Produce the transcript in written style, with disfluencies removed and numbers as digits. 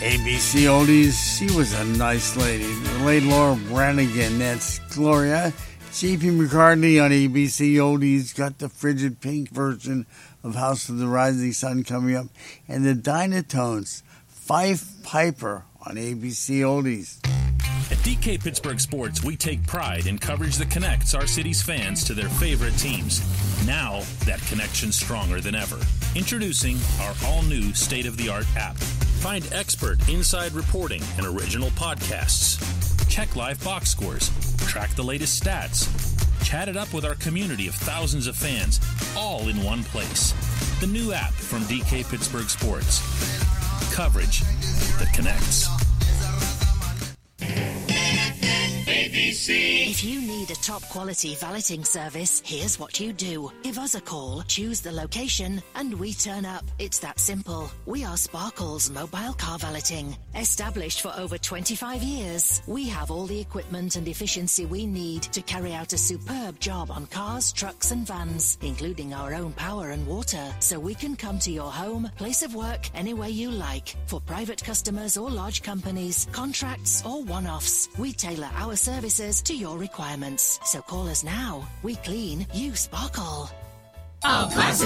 ABC Oldies, she was a nice lady. The late Laura Branigan, that's Gloria. J.P. McCartney on ABC Oldies got the frigid pink version of House of the Rising Sun coming up. And the Dynatones, Fife Piper on ABC Oldies. At DK Pittsburgh Sports, we take pride in coverage that connects our city's fans to their favorite teams. Now, that connection's stronger than ever. Introducing our all-new state-of-the-art app. Find expert inside reporting and original podcasts. Check live box scores. Track the latest stats. Chat it up with our community of thousands of fans, all in one place. The new app from DK Pittsburgh Sports. Coverage that connects. ABC. If you need a top-quality valeting service, here's what you do. Give us a call, choose the location, and we turn up. It's that simple. We are Sparkles Mobile Car Valeting. Established for over 25 years, we have all the equipment and efficiency we need to carry out a superb job on cars, trucks, and vans, including our own power and water, so we can come to your home, place of work, any way you like. For private customers or large companies, contracts, or one-offs, we tailor our services to your requirements. So call us now. We clean, you sparkle. Oh, classic.